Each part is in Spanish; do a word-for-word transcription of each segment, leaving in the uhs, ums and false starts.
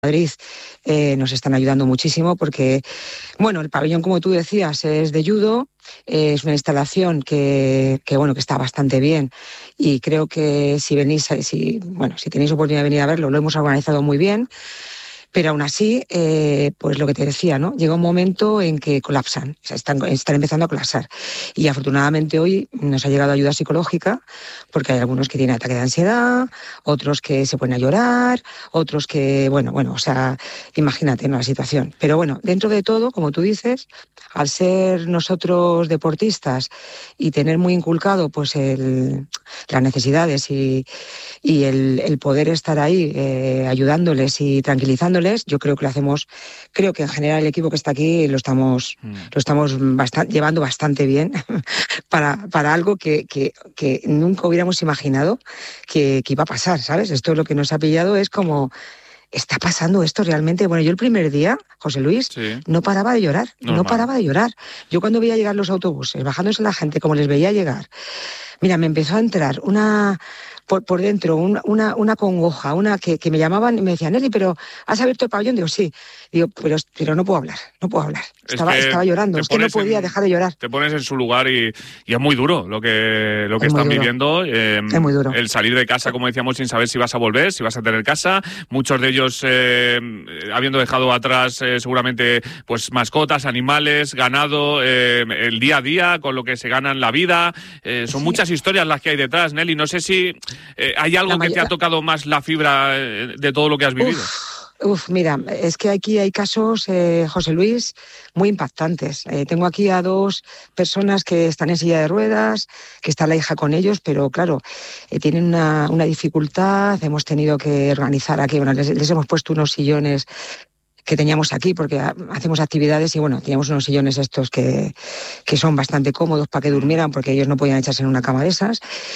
Madrid eh, nos están ayudando muchísimo porque, bueno, el pabellón, como tú decías, es de judo, eh, es una instalación que, que, bueno, que está bastante bien y creo que si venís, si, bueno, si tenéis oportunidad de venir a verlo, lo hemos organizado muy bien. Pero aún así, eh, pues lo que te decía, ¿no? Llega un momento en que colapsan, o sea, están, están empezando a colapsar. Y afortunadamente hoy nos ha llegado ayuda psicológica, porque hay algunos que tienen ataque de ansiedad, otros que se ponen a llorar, otros que, bueno, bueno, o sea, imagínate, ¿no?, la situación. Pero bueno, dentro de todo, como tú dices, al ser nosotros deportistas y tener muy inculcado pues el, las necesidades y, y el, el poder estar ahí eh, ayudándoles y tranquilizándoles, yo creo que lo hacemos, creo que en general el equipo que está aquí lo estamos, mm. lo estamos bastante, llevando bastante bien para, para algo que, que, que nunca hubiéramos imaginado que, que iba a pasar, ¿sabes? Esto lo que nos ha pillado es como... ¿Está pasando esto realmente? Bueno, yo el primer día, José Luis, sí. no paraba de llorar, Normal. no paraba de llorar. Yo cuando veía llegar los autobuses, bajándose la gente, como les veía llegar, mira, me empezó a entrar una... Por, por dentro, una, una, una congoja, una que, que me llamaban y me decían, Nelly, pero ¿has abierto el pabellón? Digo, sí. Digo, pero, pero no puedo hablar, no puedo hablar. Estaba, es estaba llorando, es que no podía en, dejar de llorar. Te pones en su lugar y, y es muy duro lo que, lo que están duro. viviendo. Eh, es muy duro. El salir de casa, como decíamos, sin saber si vas a volver, si vas a tener casa. Muchos de ellos eh, habiendo dejado atrás eh, seguramente pues mascotas, animales, ganado, eh, el día a día, con lo que se ganan la vida. Eh, son sí. muchas historias las que hay detrás, Nelly. No sé si... Eh, ¿Hay algo que te ha tocado más la fibra de todo lo que has vivido? Uf, uf mira, es que aquí hay casos, eh, José Luis, muy impactantes. Eh, tengo aquí a dos personas que están en silla de ruedas, que está la hija con ellos, pero claro, eh, tienen una, una dificultad. Hemos tenido que organizar aquí, bueno, les, les hemos puesto unos sillones que teníamos aquí, porque hacemos actividades y bueno, teníamos unos sillones estos que, que son bastante cómodos para que durmieran, porque ellos no podían echarse en una cama de esas.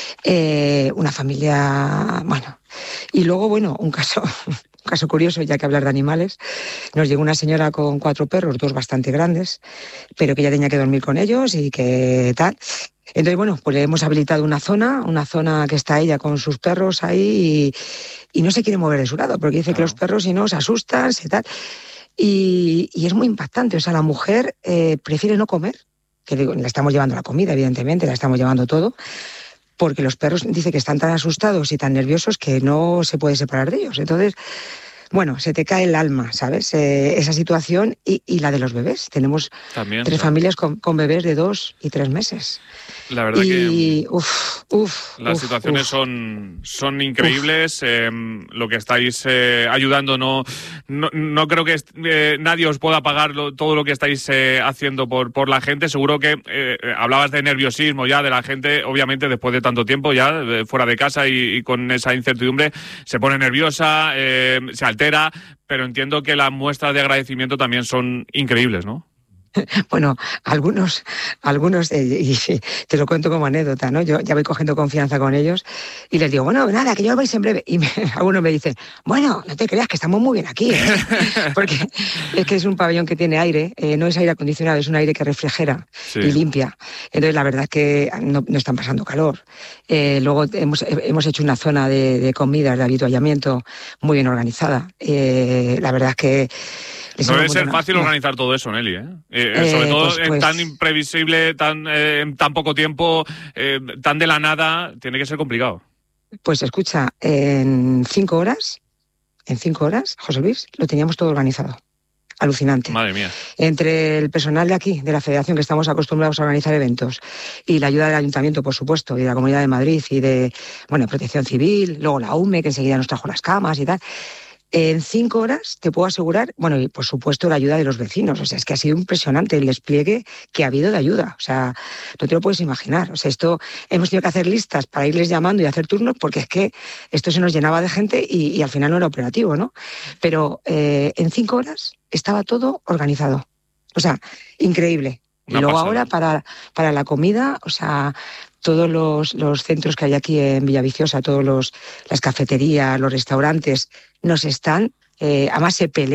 Eh, una familia, bueno, y luego, bueno, un caso, un caso curioso, ya que hablar de animales, nos llegó una señora con cuatro perros, dos bastante grandes, pero que ya tenía que dormir con ellos y que tal. Entonces, bueno, pues le hemos habilitado una zona, una zona que está ella con sus perros ahí y, y no se quiere mover de su lado, porque dice claro. que los perros si no se asustan, se tal. Y, y es muy impactante, o sea, la mujer eh, prefiere no comer, que digo, le estamos llevando la comida, evidentemente, la estamos llevando todo, porque los perros dice que están tan asustados y tan nerviosos que no se puede separar de ellos. Entonces, bueno, se te cae el alma, ¿sabes? Eh, esa situación y, y la de los bebés. Tenemos También, tres claro. familias con, con bebés de dos y tres meses. La verdad y, que uf, uf, las uf, situaciones uf. son, son increíbles. Eh, lo que estáis eh, ayudando, no, no, no creo que eh, nadie os pueda pagar lo, todo lo que estáis eh, haciendo por, por la gente. Seguro que eh, hablabas de nerviosismo ya de la gente, obviamente después de tanto tiempo ya eh, fuera de casa y, y con esa incertidumbre se pone nerviosa, eh, se altera, pero entiendo que las muestras de agradecimiento también son increíbles, ¿no? Bueno, algunos, algunos, eh, y te lo cuento como anécdota, ¿no? Yo ya voy cogiendo confianza con ellos y les digo, bueno, nada, que yo vais en breve. Y me, algunos me dicen, bueno, no te creas que estamos muy bien aquí, ¿eh? Porque es que es un pabellón que tiene aire, eh, no es aire acondicionado, es un aire que refrigera sí. y limpia. Entonces, la verdad es que no, no están pasando calor. Eh, luego hemos, hemos hecho una zona de, de comidas, de habituallamiento muy bien organizada. Eh, la verdad es que no debe ser fácil organizar todo eso, Nelly, ¿eh? Eh, eh, sobre todo pues, pues, en tan imprevisible, tan eh, en tan poco tiempo, eh, tan de la nada, tiene que ser complicado. Pues escucha, en cinco horas, en cinco horas, José Luis, lo teníamos todo organizado. Alucinante. Madre mía. Entre el personal de aquí, de la Federación, que estamos acostumbrados a organizar eventos, y la ayuda del Ayuntamiento, por supuesto, y de la Comunidad de Madrid, y de, bueno, Protección Civil, luego la U M E, que enseguida nos trajo las camas y tal. En cinco horas te puedo asegurar, bueno, y por supuesto la ayuda de los vecinos, o sea, es que ha sido impresionante el despliegue que ha habido de ayuda, o sea, no te lo puedes imaginar, o sea, esto hemos tenido que hacer listas para irles llamando y hacer turnos porque es que esto se nos llenaba de gente y, y al final no era operativo, ¿no? Pero eh, en cinco horas estaba todo organizado, o sea, increíble. Una y luego pasada. Ahora para, para la comida, o sea, todos los, los centros que hay aquí en Villaviciosa, todos los las cafeterías, los restaurantes, nos están, eh, además se pelean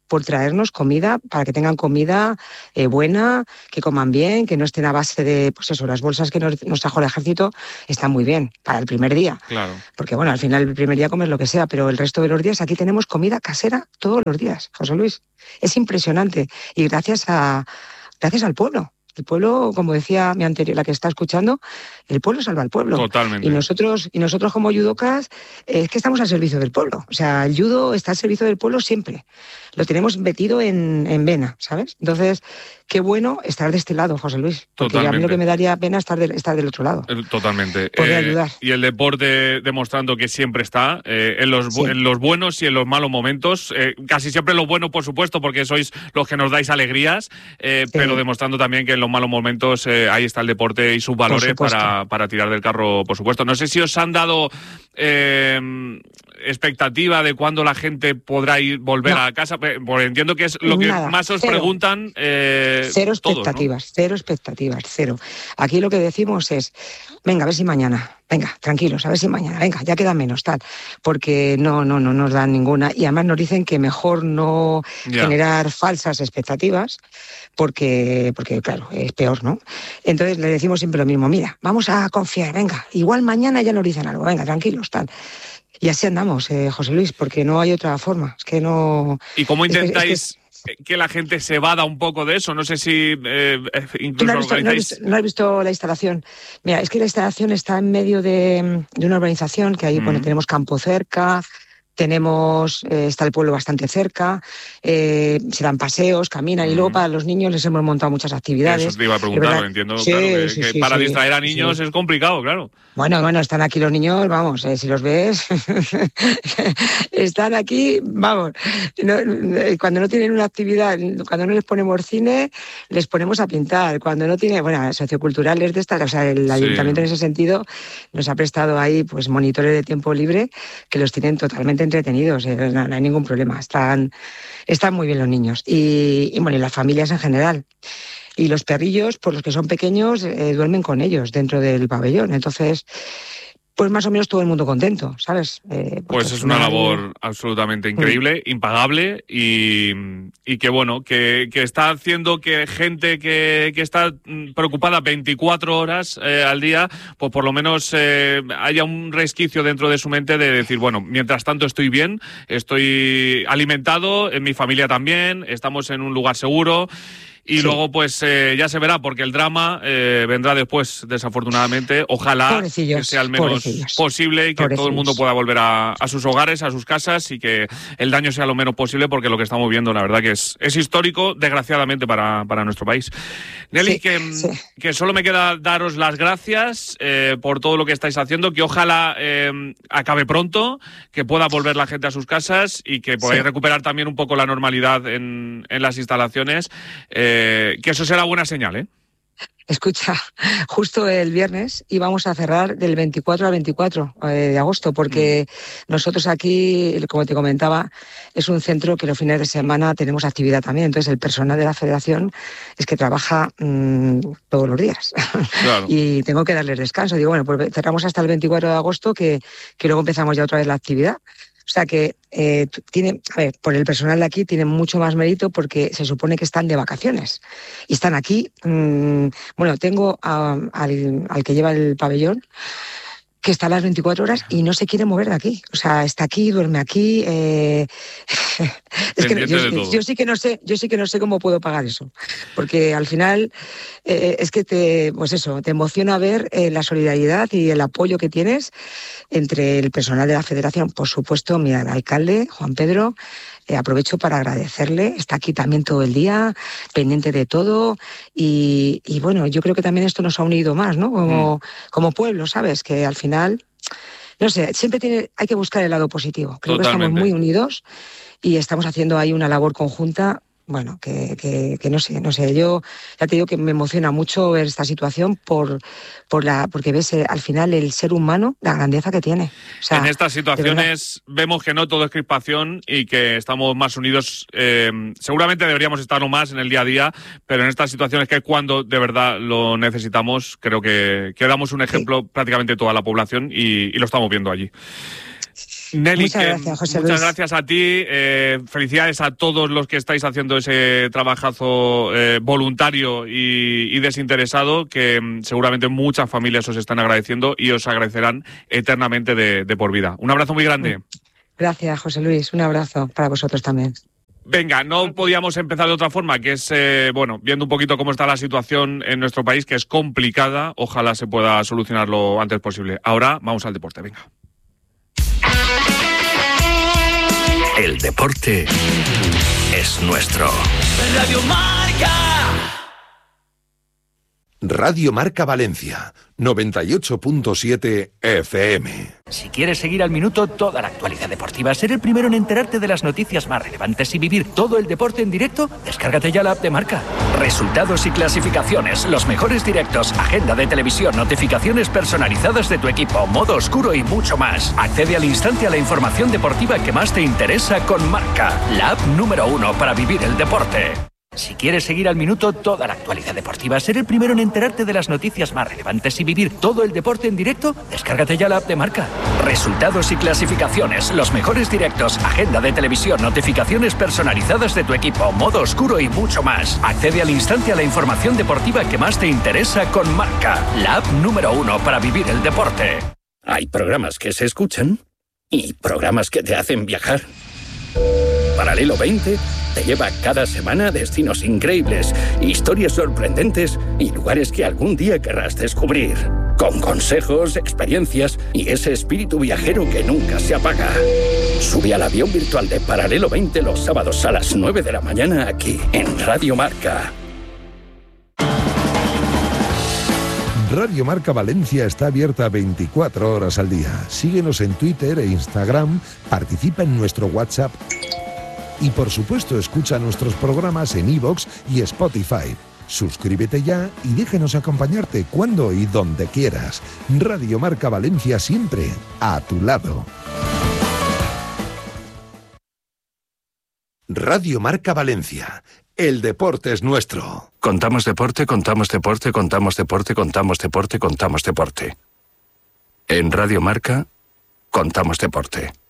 por traernos comida, para que tengan comida eh, buena, que coman bien, que no estén a base de, pues eso, las bolsas que nos, nos trajo el ejército están muy bien para el primer día. Claro. Porque bueno, al final el primer día comes lo que sea, pero el resto de los días aquí tenemos comida casera todos los días, José Luis. Es impresionante. Y gracias a gracias al pueblo. El pueblo, como decía mi anterior, la que está escuchando, el pueblo salva al pueblo. Totalmente. Y nosotros, y nosotros como judocas, eh, es que estamos al servicio del pueblo. O sea, el judo está al servicio del pueblo siempre. Lo tenemos metido en, en vena, ¿sabes? Entonces, qué bueno estar de este lado, José Luis. Porque Totalmente. a mí lo que me daría pena estar, de, estar del otro lado. Totalmente. Poder eh, ayudar. Y el deporte demostrando que siempre está, eh, en, los, Sí. en los buenos y en los malos momentos. Eh, casi siempre en los buenos, por supuesto, porque sois los que nos dais alegrías, eh, Sí. pero demostrando también que en los malos momentos eh, ahí está el deporte y sus valores para, para tirar del carro, por supuesto. No sé si os han dado eh, expectativa de cuándo la gente podrá ir volver No. a casa, porque entiendo que es lo que Nada, más os cero. preguntan. Eh, Cero todos, expectativas, ¿no? cero expectativas, cero. Aquí lo que decimos es, venga, a ver si mañana, venga, tranquilos, a ver si mañana, venga, ya queda menos, tal. Porque no, no, no nos dan ninguna. Y además nos dicen que mejor no Ya. generar falsas expectativas, porque, porque claro, es peor, ¿no? Entonces le decimos siempre lo mismo, mira, vamos a confiar, venga, igual mañana ya nos dicen algo, venga, tranquilos, tal. Y así andamos, eh, José Luis, porque no hay otra forma. Es que no... ¿Y cómo es que- es que intentáis es- que la gente se evada un poco de eso? No sé si eh, ¿Tú incluso no has, visto, no, has organizáis... visto, no has visto la instalación? Mira, es que la instalación está en medio de, de una urbanización que ahí, Mm. bueno, tenemos campo cerca, tenemos, eh, está el pueblo bastante cerca, eh, se dan paseos, caminan, Mm. y luego para los niños les hemos montado muchas actividades. Eso te iba a Es preguntar, verdad- lo entiendo, Sí, claro, que, sí, que sí, para sí, distraer a sí, niños sí. es complicado, claro. Bueno, bueno, están aquí los niños, vamos, eh, si los ves, están aquí, vamos, no, eh, cuando no tienen una actividad, cuando no les ponemos cine, les ponemos a pintar, cuando no tiene, bueno, socioculturales de estas, o sea, el Sí. ayuntamiento en ese sentido nos ha prestado ahí pues monitores de tiempo libre que los tienen totalmente entretenidos, eh, no, no hay ningún problema, están, están muy bien los niños y, y bueno, y las familias en general. Y los perrillos, pues los que son pequeños, eh, duermen con ellos dentro del pabellón. Entonces, pues más o menos todo el mundo contento, ¿sabes? Eh, Pues es una labor absolutamente increíble, mm. impagable y, y que bueno, que, que está haciendo que gente que, que está preocupada veinticuatro horas eh, al día, pues por lo menos eh, haya un resquicio dentro de su mente de decir, bueno, mientras tanto estoy bien, estoy alimentado, en mi familia también, estamos en un lugar seguro. Y sí. luego, pues, eh, ya se verá, porque el drama eh, vendrá después, desafortunadamente. Ojalá pobrecillos, que sea al menos pobrecillos, posible y que pobrecillos. todo el mundo pueda volver a, a sus hogares, a sus casas y que el daño sea lo menos posible, porque lo que estamos viendo, la verdad, que es, es histórico, desgraciadamente, para, para nuestro país. Nelly, sí, que, sí. que solo me queda daros las gracias eh, por todo lo que estáis haciendo, que ojalá eh, acabe pronto, que pueda volver la gente a sus casas y que podáis sí. recuperar también un poco la normalidad en, en las instalaciones. Eh, Eh, que eso será buena señal, ¿eh? Escucha, justo el viernes íbamos a cerrar del veinticuatro al veinticuatro de agosto, porque mm. nosotros aquí, como te comentaba, es un centro que los fines de semana tenemos actividad también. Entonces, el personal de la federación es que trabaja mmm, todos los días. Claro. Y tengo que darles descanso. Digo, bueno, pues cerramos hasta el veinticuatro de agosto, que, que luego empezamos ya otra vez la actividad. O sea que eh, tiene, a ver, por el personal de aquí tiene mucho más mérito porque se supone que están de vacaciones y están aquí. Mmm, bueno, tengo a, al, al que lleva el pabellón, que está a las veinticuatro horas y no se quiere mover de aquí. O sea, está aquí, duerme aquí. Eh... es que yo, yo sí que no sé, yo sí que no sé cómo puedo pagar eso, porque al final eh, es que te, pues eso, te emociona ver eh, la solidaridad y el apoyo que tienes entre el personal de la Federación. Por supuesto, mira, el alcalde Juan Pedro. Eh, aprovecho para agradecerle, está aquí también todo el día, pendiente de todo y, y bueno, yo creo que también esto nos ha unido más, ¿no? Como, mm. como pueblo, ¿sabes? Que al final, no sé, siempre tiene, hay que buscar el lado positivo. Creo Totalmente. que estamos muy unidos y estamos haciendo ahí una labor conjunta. Bueno, que, que, que no sé, no sé, yo ya te digo que me emociona mucho ver esta situación por, por la, porque ves eh, al final el ser humano, la grandeza que tiene. O sea, en estas situaciones vemos que no todo es crispación y que estamos más unidos. Eh, seguramente deberíamos estarlo más en el día a día, pero en estas situaciones que es cuando de verdad lo necesitamos, creo que, que damos un ejemplo sí. prácticamente toda la población y, y lo estamos viendo allí. Nelly, muchas que, gracias, José muchas Luis. gracias a ti. Eh, felicidades a todos los que estáis haciendo ese trabajazo eh, voluntario y, y desinteresado, que mm, seguramente muchas familias os están agradeciendo y os agradecerán eternamente de, de por vida. Un abrazo muy grande. Gracias, José Luis. Un abrazo para vosotros también. Venga, no podíamos empezar de otra forma, que es, eh, bueno, viendo un poquito cómo está la situación en nuestro país, que es complicada, ojalá se pueda solucionar lo antes posible. Ahora vamos al deporte, venga. El deporte es nuestro. Radio Marca. Radio Marca Valencia, noventa y ocho punto siete F M. Si quieres seguir al minuto toda la actualidad deportiva, ser el primero en enterarte de las noticias más relevantes y vivir todo el deporte en directo, descárgate ya la app de Marca. Resultados y clasificaciones, los mejores directos, agenda de televisión, notificaciones personalizadas de tu equipo, modo oscuro y mucho más. Accede al instante a la información deportiva que más te interesa con Marca, la app número uno para vivir el deporte. Si quieres seguir al minuto toda la actualidad deportiva, ser el primero en enterarte de las noticias más relevantes y vivir todo el deporte en directo, descárgate ya la app de Marca. Resultados y clasificaciones, los mejores directos, agenda de televisión, notificaciones personalizadas de tu equipo, modo oscuro y mucho más. Accede al instante a la información deportiva que más te interesa con Marca, la app número uno para vivir el deporte. Hay programas que se escuchan y programas que te hacen viajar. Paralelo veinte te lleva cada semana a destinos increíbles, historias sorprendentes y lugares que algún día querrás descubrir. Con consejos, experiencias y ese espíritu viajero que nunca se apaga. Sube al avión virtual de Paralelo veinte los sábados a las nueve de la mañana aquí, en Radio Marca. Radio Marca Valencia está abierta veinticuatro horas al día. Síguenos en Twitter e Instagram, participa en nuestro WhatsApp y, por supuesto, escucha nuestros programas en iVoox y Spotify. Suscríbete ya y déjenos acompañarte cuando y donde quieras. Radio Marca Valencia, siempre a tu lado. Radio Marca Valencia. El deporte es nuestro. Contamos deporte, contamos deporte, contamos deporte, contamos deporte, contamos deporte. En Radio Marca, contamos deporte.